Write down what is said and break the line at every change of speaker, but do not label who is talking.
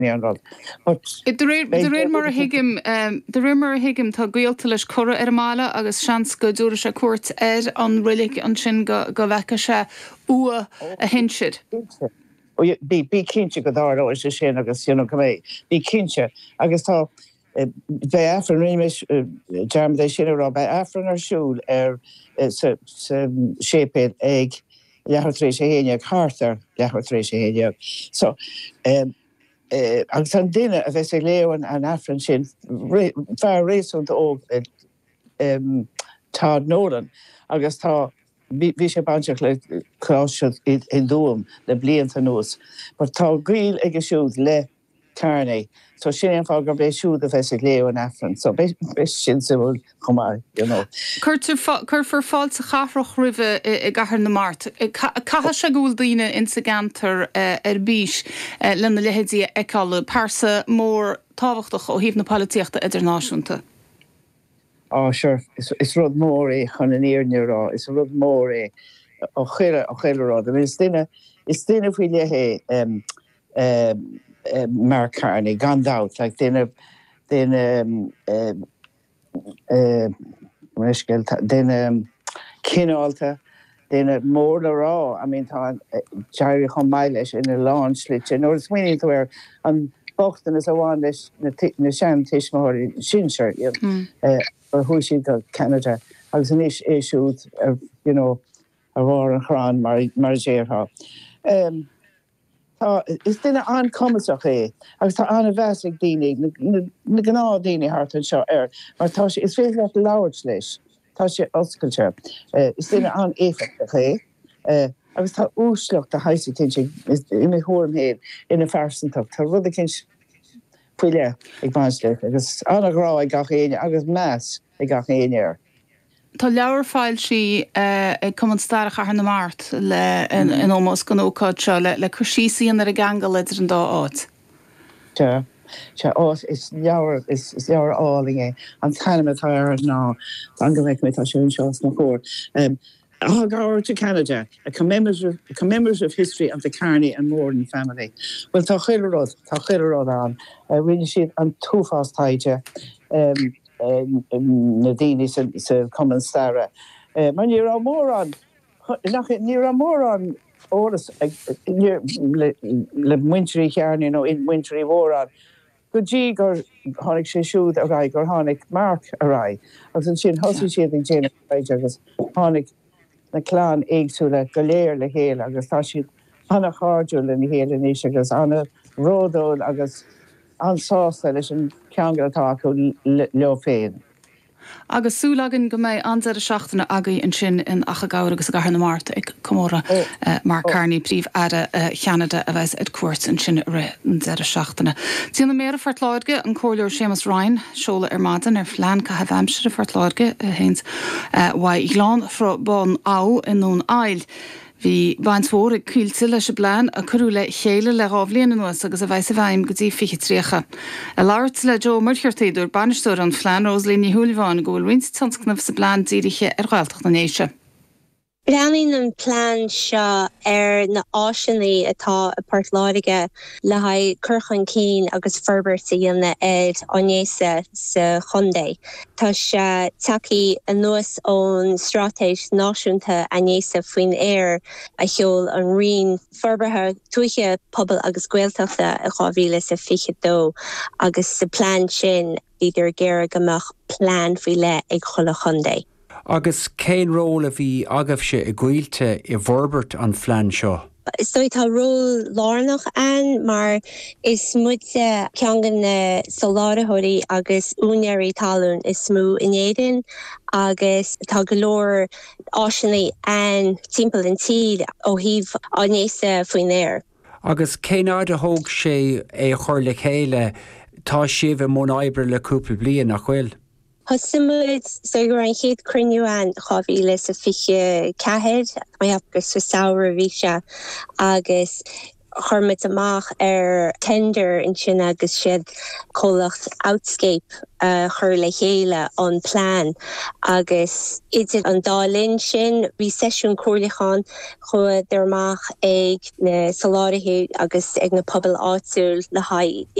an rud.
De ré mar a hiigim tá gaolta leis chora ar mála agus seans go dúra se cuat an rilik an sin go bheice se ua a hinsid.
Bí cinse go dá is sin agus go mé. Bí cinse agus tá bheith afran riimiis dearmdééis sin rá bheith afran ar siúil ar sépéad ag lehartrééis sé héineag hátar lehartrééis sé héineag. So agus an duine a bheits ag léon an afran sin fear réúnta óg Tád Nolan agus tá bhí sé banteach le cláisiad in dúm le blianta nús. But tá gríl ag siúd le carné. So sin an fágur bé siúd a bheits ag léon afran. So bé sin sa bhfuil chumá,
Cur for fáil sa chafroch ribh I gahar na mart. Caithe se gúil daoine in sa gantar ar bís lena lehéadí eála pása mór táhachtach ó híomh na políochta idirnáisiúnta.
Sure. Is rud mór chun an éarne rá. Is rud mór ó chéile rá. Is duine bhí lethe Mark Carney gandát, like duine cinálta, duine mór le rá. I mean, tá Jerry chun maiile leis ina lán slite. Nó is winning to where an bochtan is a bháin leis na sean tiismóirí sinseir ar thuaidh siad go Canada. Agus an éisiúd ar bhar an chrán mar déirtha. Is duine an cumasach agus tá anna bheasig daoine na gná daoine hartan seo mar tá sé is féidir le labhairt leis. Tá sé oscailte. Is duine an éifeach agus tá úsleacht a haise tinse ina thuairmhéad ina fearsantach. Tá rud a cinse fuile ag bansle agus anna grá ag gach éine agus meas ag gach éine.
Tá leabhar fáil si ag cumann starach ar na mart le in ómós go ócáid seo le chuirsísaí ar a gangal idir an dá áit.
Is leabhar áling an tanime ar ná an go bheith mé tá siún seos na chóir. Gáir to Canada, a commemorative history of the Carney and Moran family. Well, tá chiile an rinne siad an túfás taide na daoine sa common stara. Mar ní ra mór an óras le muinterí chearní in muinterí mór an. Go dtí gur tháinig sé siúd a rá gur tháinig Mark a rá. Agus an sin thosaí siad ag déanamh agus tháinig na clán éagsúla go léir le héal agus tá siad anna cháirdiúil in héal níos agus anna ródóil agus ansásta leis an ceangal atá acu leo féin.
Agus súlagan go méid anzar a seachtainna agaí an sin in Achagáir agus gahar na Márta ag comóra Mark Carney príomh ara Cheanada a bheits ag cuairt an sin anzar a seachtainna. Tíanna méar a fartláidge an cóirleoir Seamus Ryan, seola ar madan ar phlean catha bheimseir a fartláidge héins wa igláán frá bán á in nún ail. Bhí baintóir ag cúilte leis a bláin a curú le chéile le rábhlíon nuas agus a bheits a bhaim go dtí fiche tríocha. A láirt le Joe Murchirtaíúr banisteúir an phlean Rosalíní Húlháin go bhfuil roinnt tanscnamh sa bláin díiriche ar ghailteach na néise.
Breanin an plán seo ar na áisinaí atá a Portláidige le haid curchan cín agus ferberta dhéanana anéasa sa chundé. Tá sé tací a nuas ón stratéis náisiúnta anéasa faoin air a cheol an rion ferbertha tuaiche pobl agus gaeltachta a chábhíle sa fiche dó agus sa plán sin idir géire gomach plán faoi le ag chola chundé.
Agus cén ról a bhí agahse i gcuilte I bhorbert an phlean seo?
Stoi tá ról lárnach an, mar is muite ceangan na soláirithirí agus úneirí talún is smú inéidir agus tá go leor áisinaí an timpeall an tíd ó híomh anéasa faoin air.
Agus cé náid a thóg sé é chuir le chéile tá sibh món oibre le cúpla bliain nach bhfuil?
Hosimiid so gur an chéad cruniú an chábhíle sa fiche cehead, mai agus sa saoire bhí se agus churmid amach tender in sin agus siad cólacht Outscape chur le chéile an plan agus idir an dálinn sin bhí sesiún cuairlaán chu dermach ag na saláirithe agus ag na pobl áitiúil le haid